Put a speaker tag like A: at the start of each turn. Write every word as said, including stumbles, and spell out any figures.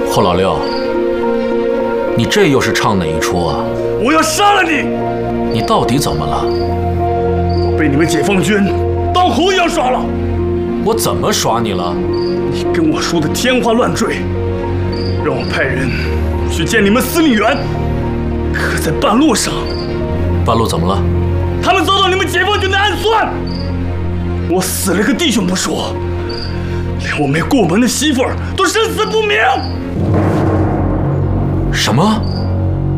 A: 霍老六，你这又是唱哪一出啊？
B: 我要杀了你！
A: 你到底怎么了？
B: 我被你们解放军当猴一样耍了。
A: 我怎么耍你了？
B: 你跟我说的天花乱坠，让我派人去见你们司令员。可在半路上，
A: 半路怎么了？
B: 他们遭到你们解放军的暗算。我死了个弟兄不说，连我没过门的媳妇儿都生死不明。
A: 什么？